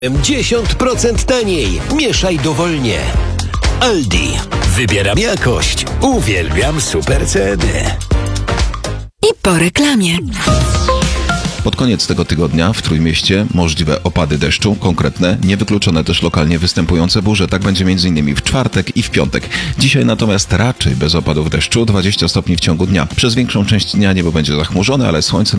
10% taniej. Mieszaj dowolnie. Aldi. Wybieram jakość. Uwielbiam super ceny. I po reklamie. Pod koniec tego tygodnia w Trójmieście możliwe opady deszczu, konkretne, niewykluczone też lokalnie występujące burze. Tak będzie m.in. w czwartek i w piątek. Dzisiaj natomiast raczej bez opadów deszczu, 20 stopni w ciągu dnia. Przez większą część dnia niebo będzie zachmurzone, ale słońce